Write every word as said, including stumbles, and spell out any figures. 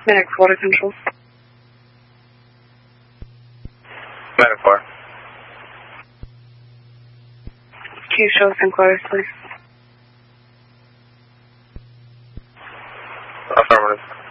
Medic Water Control. Medic four. Can you show us inquiries, please? Affirmative.